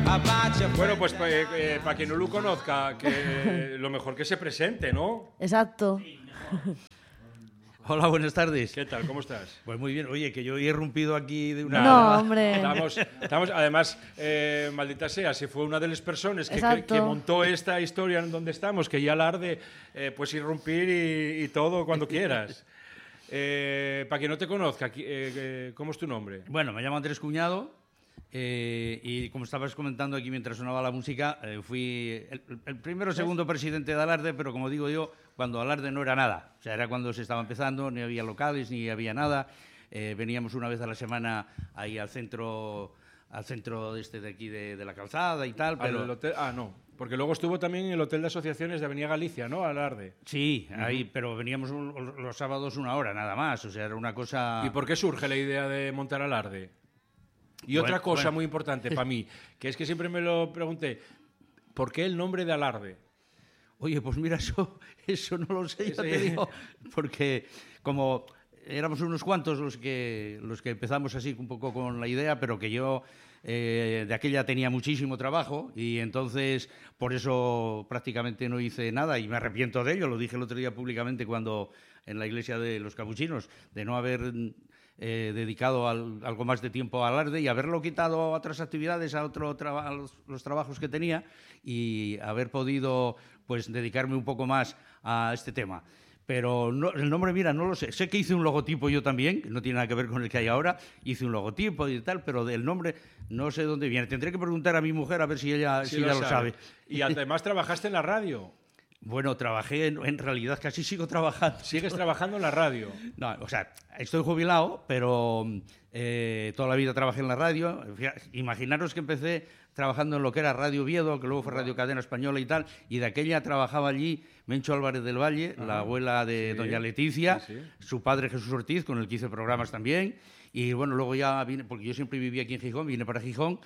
Bueno, pues para quien no lo conozca, que lo mejor que se presente, ¿no? Exacto. Hola, buenas tardes. ¿Qué tal? ¿Cómo estás? Pues muy bien. Oye, que yo he irrumpido aquí de una... No, hombre. Estamos además, maldita sea, si fue una de las personas que montó esta historia en donde estamos, que ya alarde, pues irrumpir y todo cuando quieras. Para quien no te conozca, ¿cómo es tu nombre? Bueno, me llamo Andrés Cuñado y como estabas comentando aquí mientras sonaba la música, fui el primero o segundo presidente de Alarde, pero como digo yo, cuando Alarde no era nada. O sea, era cuando se estaba empezando, ni había locales, ni había nada. Veníamos una vez a la semana ahí al centro de aquí de la calzada y tal. Pero... Hotel, no, porque luego estuvo también en el Hotel de Asociaciones de Avenida Galicia, ¿no? Alarde. Sí, ahí, pero veníamos los sábados 1 hora nada más. O sea, era una cosa... ¿Y por qué surge la idea de montar Alarde? Y otra cosa muy importante para mí, que es que siempre me lo pregunté, ¿por qué el nombre de Alarde? Oye, pues mira, eso no lo sé, ya te digo, porque como éramos unos cuantos los que empezamos así un poco con la idea, pero que yo de aquella tenía muchísimo trabajo y entonces por eso prácticamente no hice nada y me arrepiento de ello, lo dije el otro día públicamente cuando en la iglesia de los capuchinos, de no haber... dedicado algo más de tiempo a Alarde y haberlo quitado a otras actividades, a los trabajos que tenía y haber podido pues dedicarme un poco más a este tema. Pero no, el nombre, mira, no lo sé. Sé que hice un logotipo yo también, que no tiene nada que ver con el que hay ahora. Hice un logotipo y tal, pero del nombre no sé dónde viene. Tendré que preguntar a mi mujer a ver si ella lo sabe. Y además trabajaste en la radio. Bueno, trabajé, en realidad casi sigo trabajando. ¿Sigues trabajando en la radio? No, o sea, estoy jubilado, pero toda la vida trabajé en la radio. Imaginaros que empecé trabajando en lo que era Radio Oviedo, que luego fue Radio Cadena Española y tal, y de aquella trabajaba allí Mencho Álvarez del Valle, la abuela de doña Leticia, su padre Jesús Ortiz, con el que hice programas también. Y bueno, luego ya vine, porque yo siempre vivía aquí en Gijón, vine para Gijón,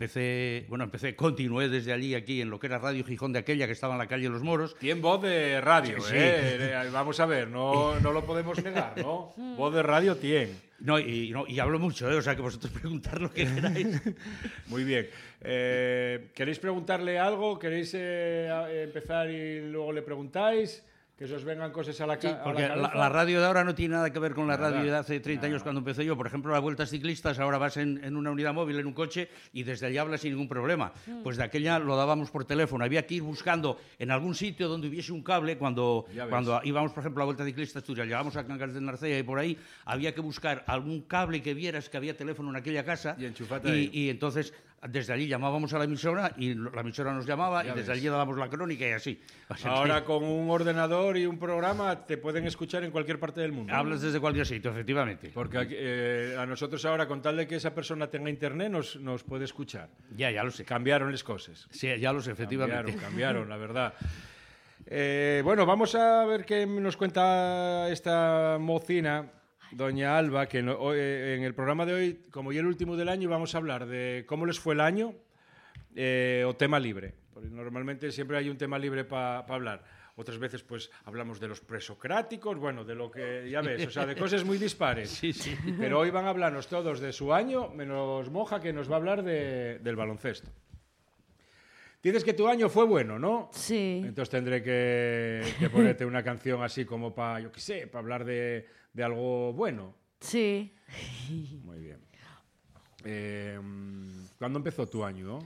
continué desde allí aquí en lo que era Radio Gijón de aquella, que estaba en la calle Los Moros. Tiene voz de radio, sí. Vamos a ver, no lo podemos negar, ¿no? Voz de radio tiene. Y hablo mucho, o sea que vosotros preguntad lo que queráis. Muy bien. ¿Queréis preguntarle algo? ¿Queréis empezar y luego le preguntáis? Que se os vengan cosas a la cabeza. Porque la radio de ahora no tiene nada que ver con la radio de hace 30 años cuando empecé yo. Por ejemplo, las vueltas ciclistas, ahora vas en una unidad móvil, en un coche, y desde allí hablas sin ningún problema. Pues de aquella lo dábamos por teléfono. Había que ir buscando en algún sitio donde hubiese un cable. Cuando íbamos, por ejemplo, a la vuelta ciclista Asturias, llegábamos a Cangas de Narcea y por ahí, había que buscar algún cable que vieras que había teléfono en aquella casa. Y entonces... Desde allí llamábamos a la emisora y la emisora nos llamaba y desde allí dábamos la crónica y así. Ahora con un ordenador y un programa te pueden escuchar en cualquier parte del mundo. Hablas desde cualquier sitio, efectivamente. Porque a nosotros ahora, con tal de que esa persona tenga internet, nos puede escuchar. Ya lo sé. Cambiaron las cosas. Sí, ya lo sé, efectivamente. Cambiaron, la verdad. Bueno, vamos a ver qué nos cuenta esta mocina, doña Alba, que en el programa de hoy, como ya el último del año, vamos a hablar de cómo les fue el año o tema libre. Porque normalmente siempre hay un tema libre para hablar. Otras veces pues hablamos de los presocráticos, bueno, de lo que ya ves, o sea, de cosas muy dispares. Sí. Pero hoy van a hablarnos todos de su año, menos Moja, que nos va a hablar del baloncesto. Dices que tu año fue bueno, ¿no? Sí. Entonces tendré que ponerte una canción así como para, yo qué sé, para hablar de algo bueno. Sí. Muy bien. ¿Cuándo empezó tu año?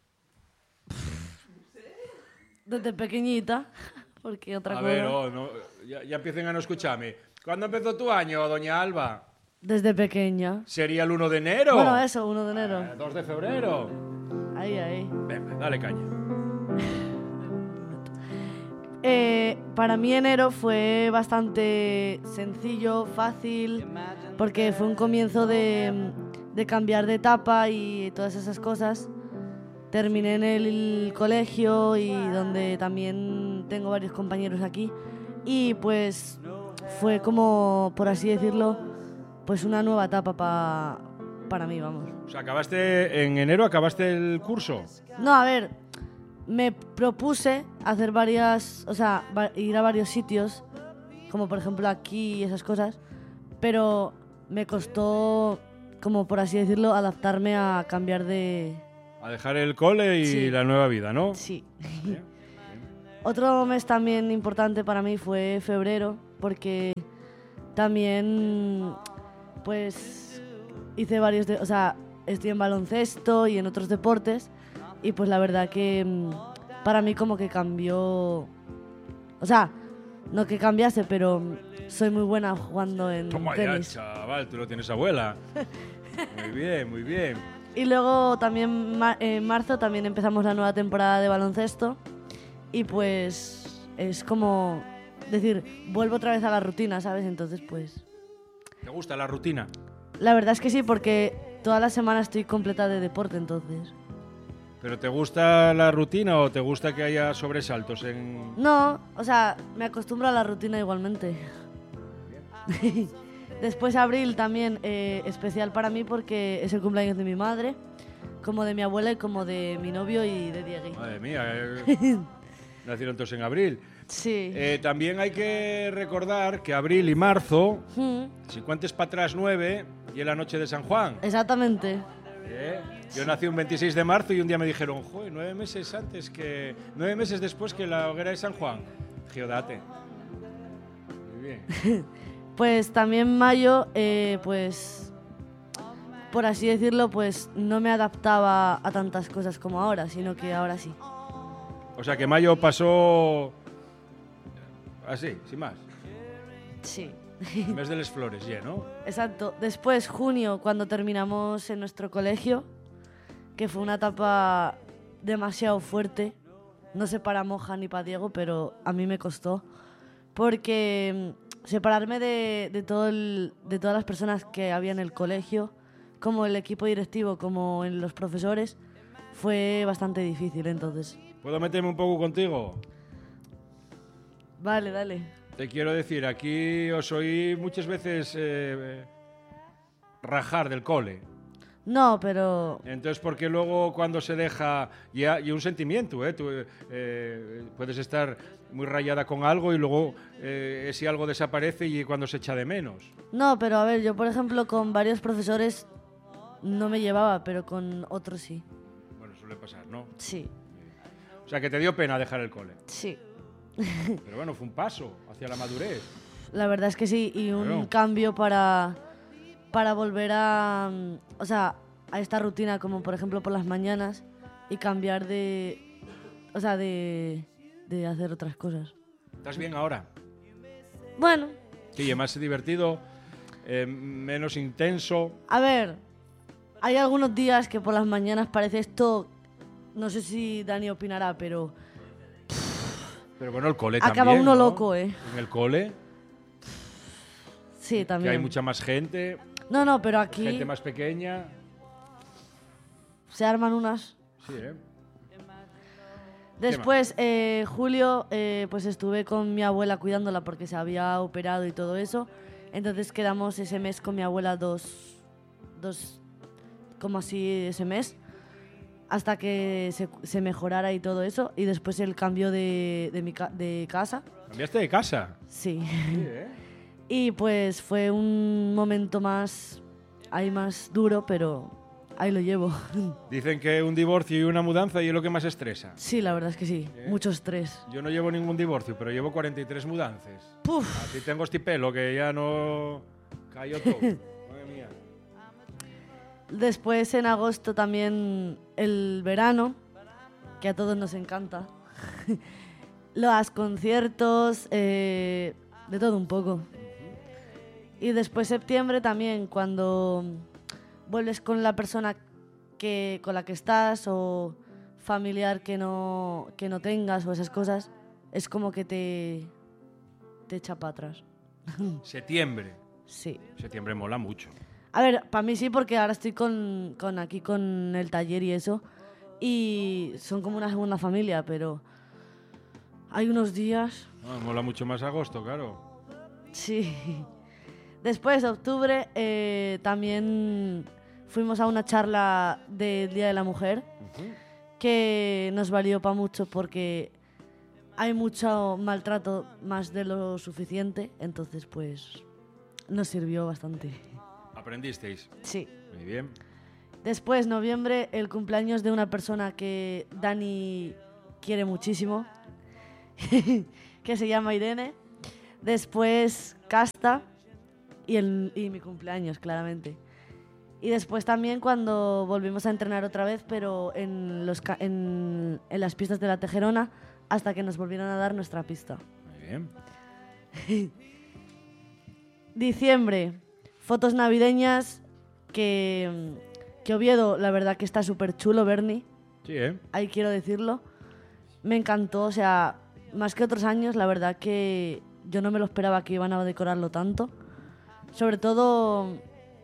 Desde pequeñita, porque otra cosa... A ver, ya empiecen a no escucharme. ¿Cuándo empezó tu año, doña Alba? Desde pequeña. ¿Sería el 1 de enero? Bueno, eso, 1 de enero. 2 de febrero. Ahí. Venga, dale caña. Para mí enero fue bastante sencillo, fácil, porque fue un comienzo de cambiar de etapa y todas esas cosas. Terminé en el colegio y donde también tengo varios compañeros aquí y pues fue como, por así decirlo, pues una nueva etapa para mí, vamos. O sea, ¿acabaste en enero? ¿Acabaste el curso? No, a ver, me propuse hacer ir a varios sitios, como por ejemplo aquí y esas cosas, pero me costó, como por así decirlo, adaptarme a cambiar de A dejar el cole y Sí. la nueva vida, ¿no? Sí. Bien. Otro mes también importante para mí fue febrero, porque también pues hice o sea, estoy en baloncesto y en otros deportes y pues la verdad que para mí como que cambió, o sea, no que cambiase, pero soy muy buena jugando en Toma ya, tenis. chaval, tú lo tienes abuela. Muy bien, muy bien. Y luego también en marzo también empezamos la nueva temporada de baloncesto y pues es como decir, vuelvo otra vez a la rutina, ¿sabes? Entonces pues ¿Te gusta la rutina? la verdad es que sí, porque toda la semana estoy completa de deporte, entonces. ¿Pero te gusta la rutina o te gusta que haya sobresaltos en...? No, o sea, me acostumbro a la rutina igualmente. Después abril también especial para mí porque es el cumpleaños de mi madre, como de mi abuela y como de mi novio y de Diegui. Madre mía, nacieron todos en abril. Sí. También hay que recordar que abril y marzo, Mm, si cuentes para atrás 9, y es la noche de San Juan. exactamente. Yo nací un 26 de marzo y un día me dijeron, joder, 9 meses después que la hoguera de San Juan. Giodate. Muy bien. Pues también mayo, pues, por así decirlo, pues no me adaptaba a tantas cosas como ahora, sino que ahora sí. O sea que mayo pasó así, sin más. Sí. El mes de las flores, ya, ¿no? Exacto. Después, junio, cuando terminamos en nuestro colegio, que fue una etapa demasiado fuerte. No sé para Moja ni para Diego, pero a mí me costó. Porque separarme de todas las personas que había en el colegio, como el equipo directivo, como en los profesores, fue bastante difícil. Entonces, ¿Puedo meterme un poco contigo? vale, dale. Te quiero decir, aquí os oí muchas veces rajar del cole. No, pero Entonces, ¿por qué luego cuando se deja... Y un sentimiento, ¿eh? Tú puedes estar muy rayada con algo y luego ese algo desaparece y cuando se echa de menos. no, pero a ver, yo por ejemplo con varios profesores no me llevaba, pero con otros sí. Bueno, suele pasar, ¿no? Sí, O sea, que te dio pena dejar el cole. sí. Pero bueno, fue un paso hacia la madurez. La verdad es que sí, y un Claro. cambio para volver a, o sea, a esta rutina, como por ejemplo por las mañanas, y cambiar o sea, de hacer otras cosas. ¿Estás bien ahora? Bueno, Sí, más divertido, menos intenso. a ver, hay algunos días que por las mañanas parece esto, no sé si Dani opinará, pero Pero bueno, el cole acaba también, uno ¿no? loco, ¿eh? En el cole, Sí, que también. hay mucha más gente, No, pero aquí gente más pequeña. se arman unas. Sí, ¿eh? Después, julio, pues estuve con mi abuela cuidándola porque se había operado y todo eso. Entonces quedamos ese mes con mi abuela dos como así ese mes, hasta que se mejorara y todo eso. Y después el cambio de casa. ¿Cambiaste de casa? Sí. Sí, ¿eh? Y pues fue un momento más duro, pero ahí lo llevo. Dicen que un divorcio y una mudanza y es lo que más estresa. Sí, la verdad es que sí. Mucho estrés. Yo no llevo ningún divorcio, pero llevo 43 mudanzas. Puf. Así tengo este pelo que ya no cayó todo. Madre mía. Después en agosto también el verano, que a todos nos encanta. Los conciertos, de todo un poco. Y después septiembre también, cuando vuelves con la persona con la que estás o familiar que no tengas o esas cosas, es como que te echa para atrás. Septiembre. Sí. Septiembre mola mucho. A ver, para mí sí, porque ahora estoy aquí con el taller y eso, y son como una segunda familia, pero hay unos días... No, mola mucho más agosto, claro. Sí. Después, de octubre, también fuimos a una charla del Día de la Mujer, que nos valió para mucho porque hay mucho maltrato más de lo suficiente, entonces pues nos sirvió bastante. ¿Aprendisteis? Sí. Muy bien. Después, noviembre, el cumpleaños de una persona que Dani quiere muchísimo, que se llama Irene. Después, Casta y mi cumpleaños, claramente. Y después también cuando volvimos a entrenar otra vez, pero en las pistas de la Tejerona, hasta que nos volvieran a dar nuestra pista. Muy bien. Diciembre, fotos navideñas que Oviedo, la verdad que está súper chulo, Berni. Sí, ¿eh? Ahí quiero decirlo. Me encantó, o sea, más que otros años, la verdad que yo no me lo esperaba que iban a decorarlo tanto. Sobre todo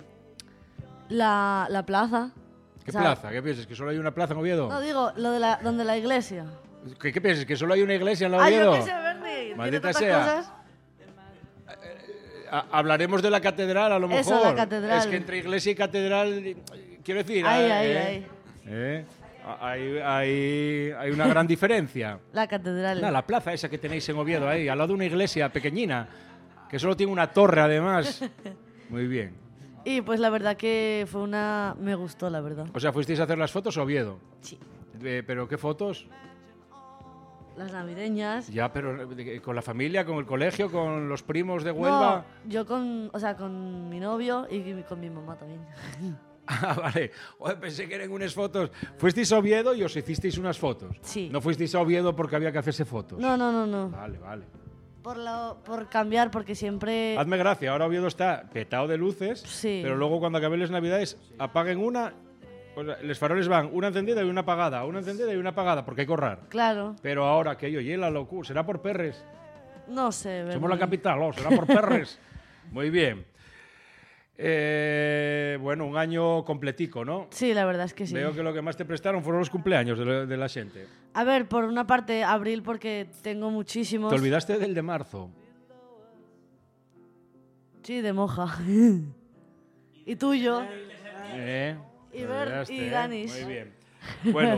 la plaza. ¿Qué O sea, plaza? ¿Qué piensas? ¿Que solo hay una plaza en Oviedo? No, digo, lo de donde la iglesia. ¿Qué piensas? ¿Que solo hay una iglesia en la Ay, Oviedo? yo qué sé, Berni. Tiene Maldita tantas sea. cosas. Hablaremos de la catedral, a lo mejor. Eso, la catedral. Es que entre iglesia y catedral, quiero decir... Ahí. Hay una gran diferencia. La catedral. No, la plaza esa que tenéis en Oviedo ahí, al lado de una iglesia pequeñina, que solo tiene una torre además. Muy bien. Y pues la verdad que me gustó, la verdad. O sea, ¿fuisteis a hacer las fotos a Oviedo? Sí. ¿Pero qué fotos? Las navideñas. Ya, pero ¿con la familia, con el colegio, con los primos de Huelva? No, yo con mi novio y con mi mamá también. Ah, vale. Joder, pensé que eran unas fotos. ¿Fuisteis a Oviedo y os hicisteis unas fotos? Sí. ¿No fuisteis a Oviedo porque había que hacerse fotos? No. Vale. Por cambiar, porque siempre... Hazme gracia, ahora Oviedo está petado de luces, Sí. pero luego cuando acaben las navidades apaguen una, pues los faroles van una encendida y una apagada, porque hay que ahorrar. Claro. Pero ahora que oye, la locura, será por perres. No sé, Berni. Somos la capital, ¿no? Será por perres. Muy bien. Bueno, un año completico, ¿no? Sí, la verdad es que sí. Veo que lo que más te prestaron fueron los cumpleaños de la gente. A ver, por una parte, abril, porque tengo muchísimos... ¿Te olvidaste del de marzo? Sí, de moja. Y tuyo. Y Te Bert olvidaste, y Danis. Muy bien. Bueno,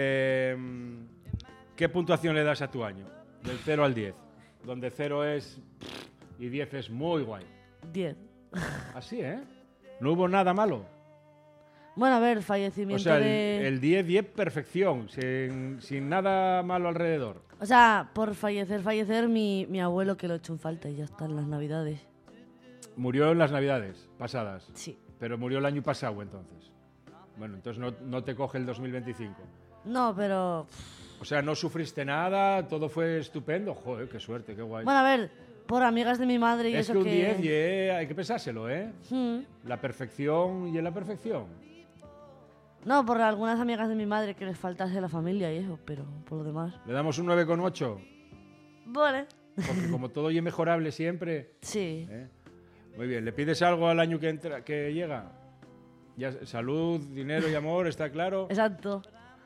¿qué puntuación le das a tu año? Del 0 al 10. Donde 0 es... y 10 es muy guay. 10. Así, ¿eh? No hubo nada malo. Bueno, a ver, O fallecimiento sea, de... el 10 perfección, sin nada malo alrededor. O sea, por fallecer, mi abuelo que lo he hecho en falta y ya está en las navidades. Murió en las navidades pasadas. Sí. Pero murió el año pasado, entonces. Bueno, entonces no te coge el 2025. No, pero... O sea, no sufriste nada, todo fue estupendo. Joder, qué suerte, qué guay. Bueno, a ver, por amigas de mi madre y es eso que un que... 10 hay que pensárselo, ¿eh? La perfección y en la perfección. No, por algunas amigas de mi madre que les faltase la familia y eso, pero por lo demás... Le damos un 9,8. Vale. Porque como todo y es mejorable siempre. Sí. ¿Eh? Muy bien. ¿Le pides algo al año que llega? Ya, salud, dinero y amor, ¿está claro? Exacto.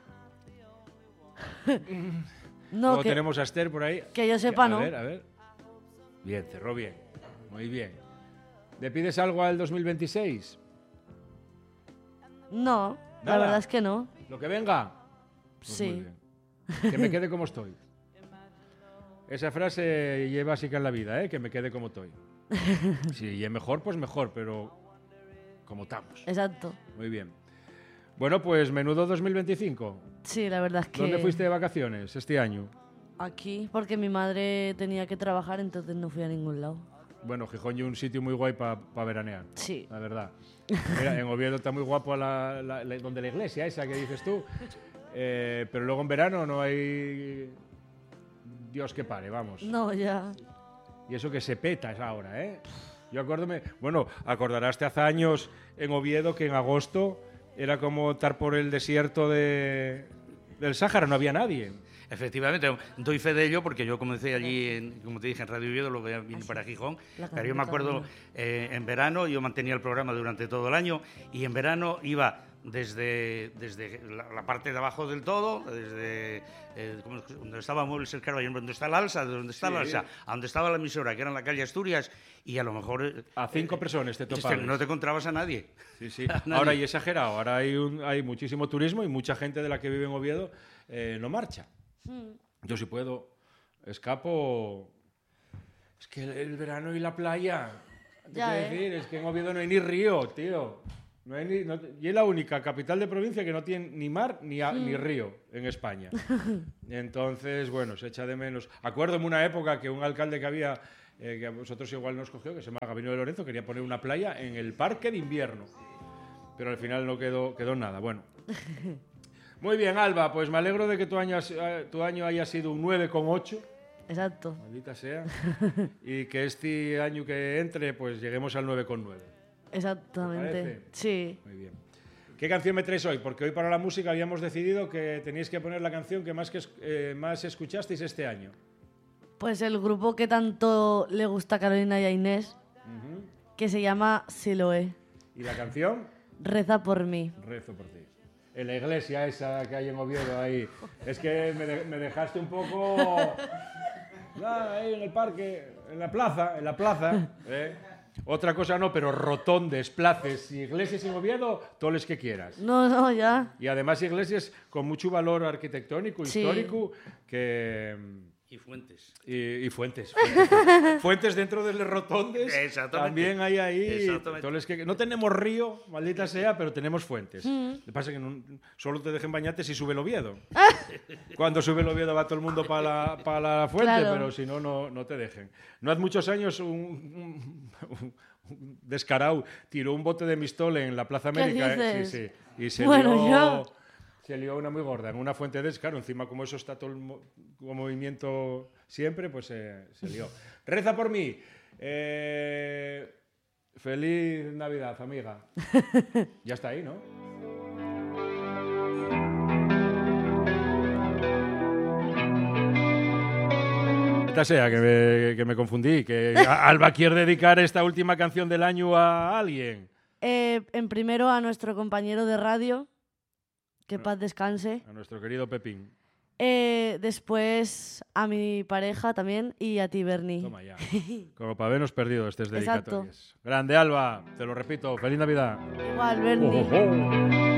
No, Luego tenemos a Esther por ahí. que yo sepa, no. A ver. Bien, cerró bien. Muy bien. ¿Le pides algo al 2026? No, la Nada. verdad es que no. ¿Lo que venga? Pues Sí. muy bien. Que me quede como estoy. Esa frase lleva básica en la vida, ¿eh? Que me quede como estoy. Si es mejor, pues mejor, pero como estamos. Exacto. Muy bien. Bueno, pues menudo 2025. Sí, la verdad es que... ¿Dónde fuiste de vacaciones este año? Aquí, porque mi madre tenía que trabajar, entonces no fui a ningún lado. Bueno, Gijón es un sitio muy guay para veranear. Sí. La verdad. Mira, en Oviedo está muy guapo donde la iglesia esa que dices tú. Pero luego en verano no hay... Dios que pare, vamos. No, ya. Y eso que se peta es ahora, ¿eh? Yo acuérdame... Bueno, acordarás hace años en Oviedo que en agosto era como estar por el desierto del Sáhara, no había nadie. Efectivamente, doy fe de ello porque yo comencé allí, como te dije, en Radio Oviedo, luego vine para Gijón. Pero yo me acuerdo, en verano, yo mantenía el programa durante todo el año y en verano iba desde la parte de abajo del todo, desde donde estaba Muebles El Carballo, donde está el Alsa, donde está el Alsa, a donde estaba la emisora, que era en la calle Asturias, y a lo mejor... A 5 personas te topabas. No te encontrabas a nadie. Sí, sí. Ahora hay exagerado, ahora hay muchísimo turismo y mucha gente de la que vive en Oviedo no marcha. Yo si puedo, escapo... Es que el verano y la playa... Ya, Quiero decir, es que en Oviedo no hay ni río, tío. No hay y es la única capital de provincia que no tiene ni mar ni río en España. Entonces, bueno, se echa de menos. Acuérdome una época que un alcalde que había, que a vosotros igual nos cogió, que se llama Gabino de Lorenzo, quería poner una playa en el parque de invierno. Pero al final no quedó nada. Bueno. Muy bien, Alba, pues me alegro de que tu año haya sido un 9,8. Exacto. Maldita sea. Y que este año que entre, pues lleguemos al 9,9. Exactamente. Sí. Muy bien. ¿Qué canción me traes hoy? Porque hoy para la música habíamos decidido que teníais que poner la canción que más escuchasteis este año. Pues el grupo que tanto le gusta a Carolina y a Inés, que se llama Siloé. ¿Y la canción? Reza por mí. Rezo por ti. En la iglesia esa que hay en Oviedo ahí. Es que me dejaste un poco... ahí en el parque, en la plaza. Otra cosa no, pero rotondes, places, iglesias en Oviedo, todos los que quieras. No, ya. Y además iglesias con mucho valor arquitectónico, histórico, que... Y fuentes. Y fuentes. Fuentes dentro de las rotondes. Exactamente. También hay ahí. Exactamente. Todos los que, no tenemos río, maldita sea, pero tenemos fuentes. Lo que pasa es que solo te dejen bañarte si sube el Oviedo. Cuando sube el Oviedo va todo el mundo para la fuente, claro. pero si no, no te dejen. No hace muchos años un descarado tiró un bote de Mistol en la Plaza América. ¿Qué dices? Y se lió una muy gorda en una fuente de descaro. Encima, como eso está todo el movimiento siempre, pues se lió. Reza por mí. Feliz Navidad, amiga. Ya está ahí, ¿no? Sea que me confundí, que Alba quiere dedicar esta última canción del año a alguien. En primero a nuestro compañero de radio, que paz descanse. A nuestro querido Pepín. Después a mi pareja también y a ti, Bernie. Toma ya. Como para habernos perdido estas dedicatorias. Grande, Alba, te lo repito, feliz Navidad. Igual, Bernie.